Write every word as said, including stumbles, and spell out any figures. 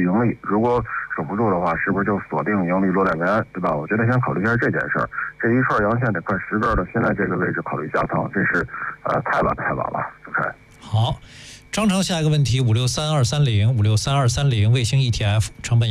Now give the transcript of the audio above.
盈利，如果守不住的话，是不是就锁定盈利落袋为安，对吧？我觉得先考虑一下这件事儿。这一串阳线得快十根了，现在这个位置考虑下仓，这是呃太晚太晚了。OK， 好，张成下一个问题：五六三二三零五六三二三零卫星 E T F 成本。